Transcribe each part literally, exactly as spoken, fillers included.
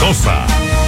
Exitosa.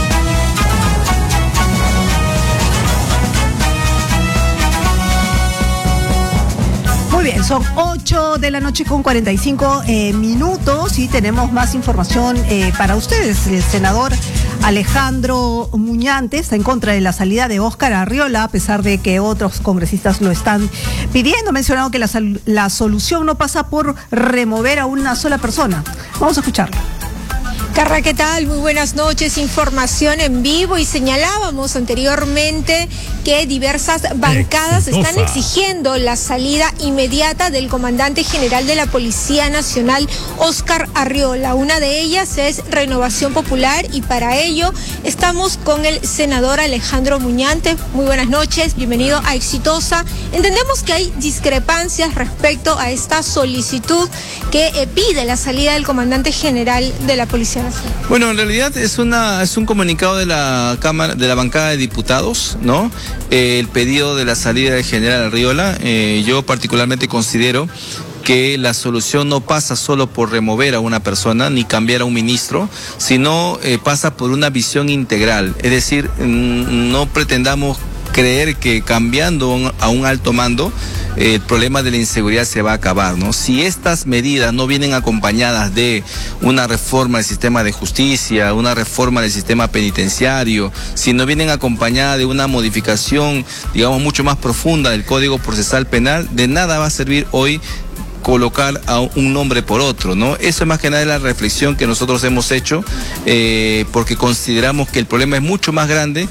Muy bien, son ocho de la noche con cuarenta y cinco eh, minutos y tenemos más información eh, para ustedes. El senador Alejandro Muñante está en contra de la salida de Óscar Arriola, a pesar de que otros congresistas lo están pidiendo. Ha mencionado que la, la solución no pasa por remover a una sola persona. Vamos a escucharlo. Carla, ¿qué tal? Muy buenas noches, información en vivo, y señalábamos anteriormente que diversas bancadas Exitosa. están exigiendo la salida inmediata del comandante general de la Policía Nacional, Óscar Arriola. Una de ellas es Renovación Popular, y para ello estamos con el senador Alejandro Muñante. Muy buenas noches, bienvenido a Exitosa. Entendemos que hay discrepancias respecto a esta solicitud que eh, pide la salida del comandante general de la Policía Nacional. Bueno, en realidad es una es un comunicado de la Cámara, de la bancada de diputados, ¿no? Eh, el pedido de la salida del general Arriola. Eh, yo particularmente considero que la solución no pasa solo por remover a una persona ni cambiar a un ministro, sino eh, pasa por una visión integral. Es decir, no pretendamos creer que cambiando a un alto mando eh, el problema de la inseguridad se va a acabar, ¿no? Si estas medidas no vienen acompañadas de una reforma del sistema de justicia, una reforma del sistema penitenciario, si no vienen acompañadas de una modificación, digamos, mucho más profunda del Código Procesal Penal, de nada va a servir hoy colocar a un nombre por otro, ¿no? Eso es más que nada la reflexión que nosotros hemos hecho, eh, porque consideramos que el problema es mucho más grande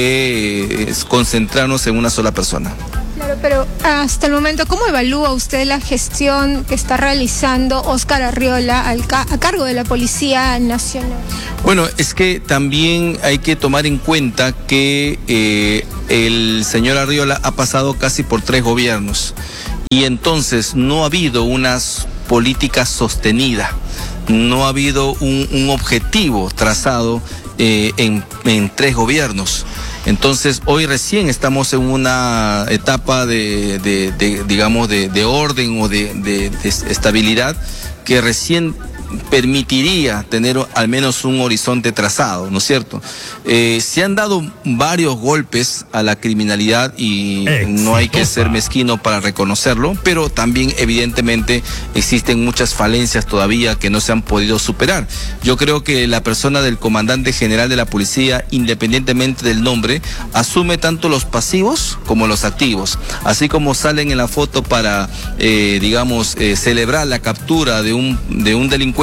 que eh, concentrarnos en una sola persona. Claro, pero hasta el momento, ¿cómo evalúa usted la gestión que está realizando Óscar Arriola al ca a cargo de la Policía Nacional? Bueno, es que también hay que tomar en cuenta que eh, el señor Arriola ha pasado casi por tres gobiernos. Y entonces no ha habido una política sostenida, no ha habido un, un objetivo trazado eh, en, en tres gobiernos. Entonces hoy recién estamos en una etapa de, de, de digamos, de, de orden o de, de, de estabilidad que recién permitiría tener al menos un horizonte trazado, ¿no es cierto? Eh, se han dado varios golpes a la criminalidad y Exitosa. No hay que ser mezquino para reconocerlo, pero también evidentemente existen muchas falencias todavía que no se han podido superar. Yo creo que la persona del comandante general de la policía, independientemente del nombre, asume tanto los pasivos como los activos. Así como salen en la foto para, eh, digamos, eh, celebrar la captura de un, de un delincuente,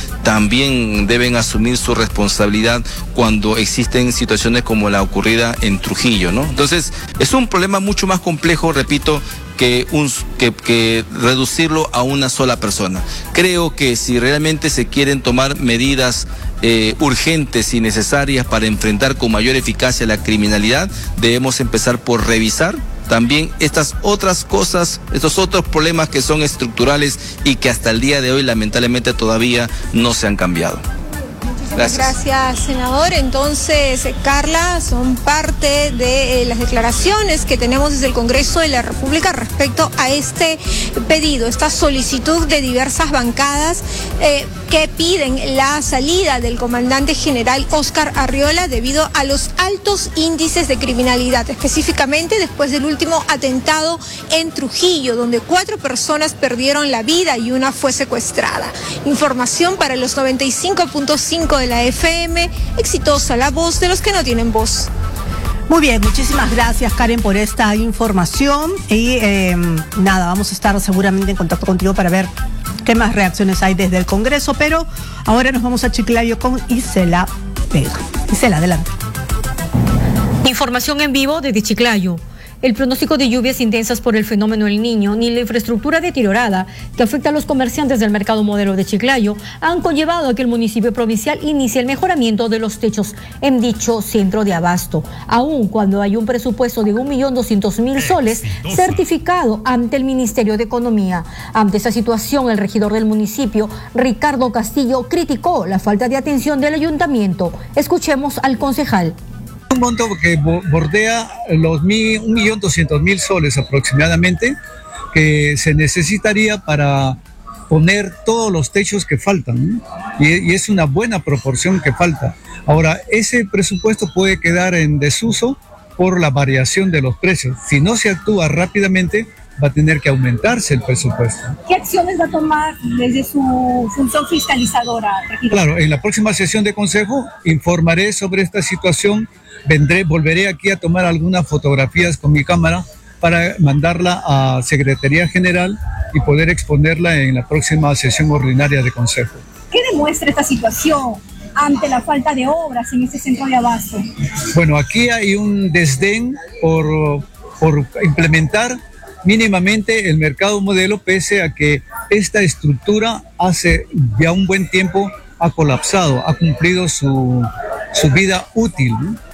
también deben asumir su responsabilidad cuando existen situaciones como la ocurrida en Trujillo, ¿no? Entonces, es un problema mucho más complejo, repito, que, un, que, que reducirlo a una sola persona. Creo que si realmente se quieren tomar medidas eh, urgentes y necesarias para enfrentar con mayor eficacia la criminalidad, debemos empezar por revisar también estas otras cosas, estos otros problemas que son estructurales y que hasta el día de hoy lamentablemente todavía no se han cambiado. Gracias. Gracias, senador. Entonces, Carla, son parte de eh, las declaraciones que tenemos desde el Congreso de la República respecto a este pedido, esta solicitud de diversas bancadas eh, que piden la salida del comandante general Óscar Arriola debido a los altos índices de criminalidad, específicamente después del último atentado en Trujillo, donde cuatro personas perdieron la vida y una fue secuestrada. Información para los noventa y cinco punto cinco de la F M, Exitosa, la voz de los que no tienen voz. Muy bien, muchísimas gracias, Karen, por esta información y eh, nada, vamos a estar seguramente en contacto contigo para ver qué más reacciones hay desde el Congreso, pero ahora nos vamos a Chiclayo con Isela Vega. Isela, adelante. Información en vivo desde Chiclayo. El pronóstico de lluvias intensas por el fenómeno El Niño ni la infraestructura deteriorada que afecta a los comerciantes del mercado modelo de Chiclayo han conllevado a que el municipio provincial inicie el mejoramiento de los techos en dicho centro de abasto, aun cuando hay un presupuesto de un millón doscientos mil soles certificado ante el Ministerio de Economía. Ante esa situación, el regidor del municipio, Ricardo Castillo, criticó la falta de atención del ayuntamiento. Escuchemos al concejal. Un monto que bordea los un millón doscientos mil soles aproximadamente, que se necesitaría para poner todos los techos que faltan, ¿no? y, y es una buena proporción que falta. Ahora, ese presupuesto puede quedar en desuso por la variación de los precios. Si no se actúa rápidamente, va a tener que aumentarse el presupuesto. ¿Qué acciones va a tomar desde su función fiscalizadora, regidor? Claro, en la próxima sesión de consejo informaré sobre esta situación. Vendré, volveré aquí a tomar algunas fotografías con mi cámara para mandarla a Secretaría General y poder exponerla en la próxima sesión ordinaria de consejo. ¿Qué demuestra esta situación ante la falta de obras en este centro de abasto? Bueno, aquí hay un desdén por, por implementar mínimamente el mercado modelo, pese a que esta estructura hace ya un buen tiempo ha colapsado, ha cumplido su, su vida útil, ¿no?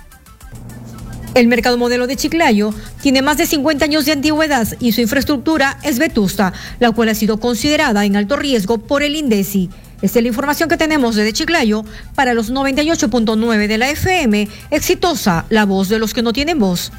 El mercado modelo de Chiclayo tiene más de cincuenta años de antigüedad y su infraestructura es vetusta, la cual ha sido considerada en alto riesgo por el INDECI. Esta es la información que tenemos desde Chiclayo para los noventa y ocho punto nueve de la F M. Exitosa, la voz de los que no tienen voz.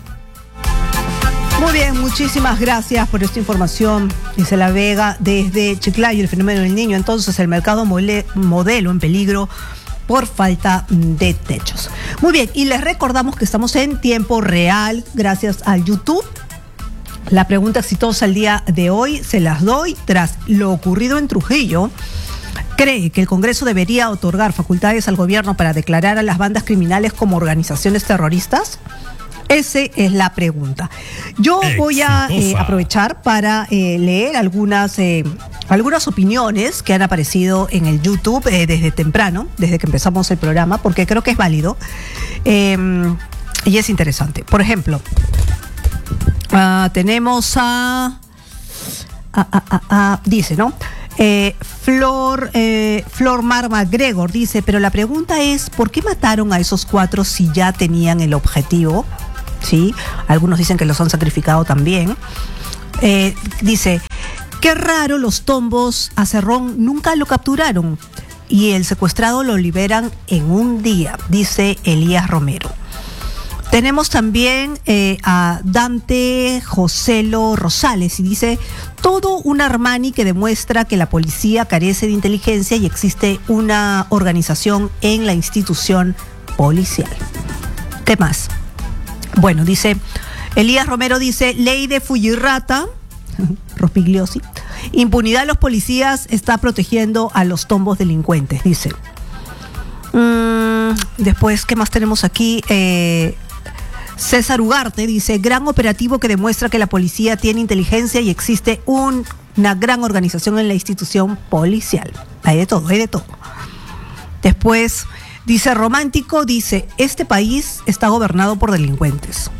Muy bien, muchísimas gracias por esta información. Gisela Vega desde Chiclayo, el fenómeno del niño. Entonces, el mercado mole, modelo en peligro por falta de techos. Muy bien, y les recordamos que estamos en tiempo real gracias al YouTube. La pregunta exitosa el día de hoy se las doy tras lo ocurrido en Trujillo. ¿Cree que el Congreso debería otorgar facultades al gobierno para declarar a las bandas criminales como organizaciones terroristas? Esa es la pregunta. Yo Exitosa. voy a eh, aprovechar para eh, leer algunas, eh, algunas opiniones que han aparecido en el YouTube eh, desde temprano, desde que empezamos el programa, porque creo que es válido eh, y es interesante. Por ejemplo, uh, tenemos a, a, a, a, a... Dice, ¿no? Eh, Flor, eh, Flor Mar MacGregor dice, pero la pregunta es, ¿por qué mataron a esos cuatro si ya tenían el objetivo? Sí, algunos dicen que los han sacrificado también. Eh, dice, qué raro, los tombos a Cerrón nunca lo capturaron y el secuestrado lo liberan en un día, dice Elías Romero. Tenemos también eh, a Dante Joselo Rosales y dice, todo un Armani que demuestra que la policía carece de inteligencia y existe una organización en la institución policial. ¿Qué más? Bueno, dice, Elías Romero dice, ley de Fujirrata, Rospigliosi, impunidad a los policías está protegiendo a los tombos delincuentes, dice. Mm, después, ¿qué más tenemos aquí? Eh, César Ugarte dice, gran operativo que demuestra que la policía tiene inteligencia y existe un, una gran organización en la institución policial. Hay de todo, hay de todo. Después, dice Romántico, dice, este país está gobernado por delincuentes.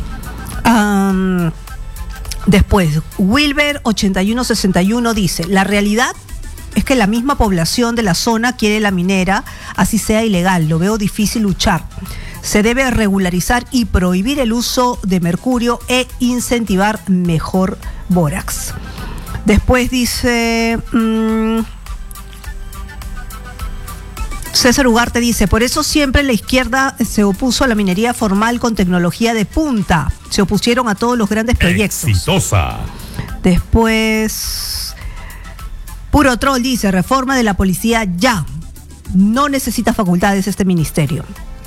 Um, después, Wilber ochenta y uno sesenta y uno dice, la realidad es que la misma población de la zona quiere la minera, así sea ilegal, lo veo difícil luchar. Se debe regularizar y prohibir el uso de mercurio e incentivar mejor bórax. Después dice... Mmm, César Ugarte dice, por eso siempre la izquierda se opuso a la minería formal con tecnología de punta. Se opusieron a todos los grandes proyectos. Exitosa. Después, Puro Troll dice, reforma de la policía ya. No necesita facultades este ministerio.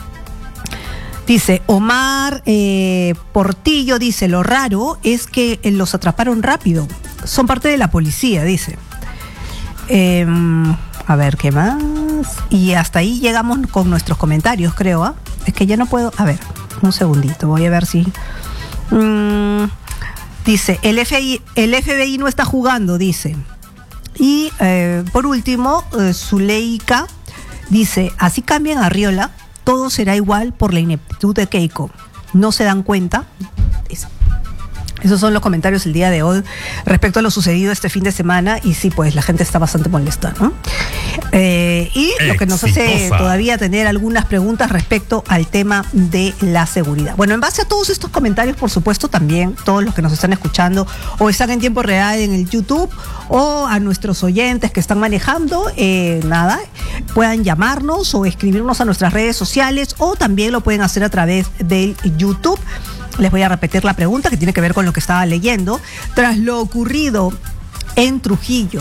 Dice Omar eh, Portillo, dice, lo raro es que los atraparon rápido. Son parte de la policía, dice. Eh, a ver, ¿qué más? Y hasta ahí llegamos con nuestros comentarios, creo. ¿eh? Es que ya no puedo... A ver, un segundito, voy a ver si... Mm, dice, el F B I, el F B I no está jugando, dice. Y eh, por último, eh, Zuleika dice, así cambian a Arriola, todo será igual por la ineptitud de Keiko. ¿No se dan cuenta? Dice. Esos son los comentarios el día de hoy respecto a lo sucedido este fin de semana y sí, pues la gente está bastante molesta, ¿no? Eh, y Exitosa. Lo que nos hace todavía tener algunas preguntas respecto al tema de la seguridad. Bueno, en base a todos estos comentarios, por supuesto, también todos los que nos están escuchando o están en tiempo real en el YouTube o a nuestros oyentes que están manejando, eh, nada, puedan llamarnos o escribirnos a nuestras redes sociales o también lo pueden hacer a través del YouTube. Les voy a repetir la pregunta que tiene que ver con lo que estaba leyendo. Tras lo ocurrido en Trujillo,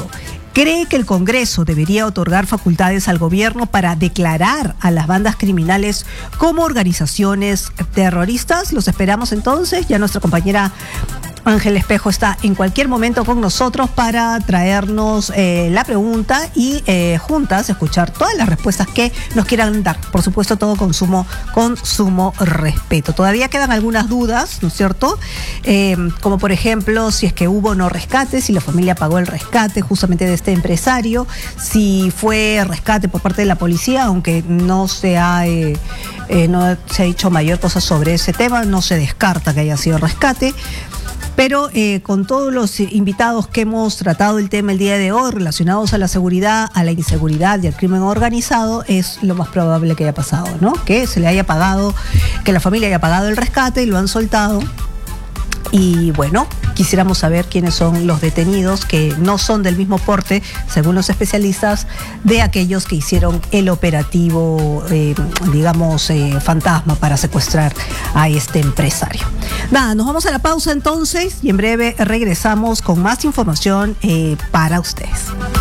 ¿Cree que el Congreso debería otorgar facultades al gobierno para declarar a las bandas criminales como organizaciones terroristas? Los esperamos entonces. Ya nuestra compañera Ángel Espejo está en cualquier momento con nosotros para traernos eh, la pregunta y eh, juntas escuchar todas las respuestas que nos quieran dar. Por supuesto, todo con sumo, con sumo respeto. Todavía quedan algunas dudas, ¿no es cierto? Eh, como por ejemplo, si es que hubo o no rescate, si la familia pagó el rescate justamente de este empresario, si fue rescate por parte de la policía, aunque no se ha, eh, eh, no se ha dicho mayor cosa sobre ese tema, no se descarta que haya sido rescate. Pero eh, con todos los invitados que hemos tratado el tema el día de hoy relacionados a la seguridad, a la inseguridad y al crimen organizado, es lo más probable que haya pasado, ¿no? Que se le haya pagado, que la familia haya pagado el rescate y lo han soltado. Y bueno, quisiéramos saber quiénes son los detenidos que no son del mismo porte, según los especialistas, de aquellos que hicieron el operativo, eh, digamos, eh, fantasma para secuestrar a este empresario. Nada, nos vamos a la pausa entonces y en breve regresamos con más información eh, para ustedes.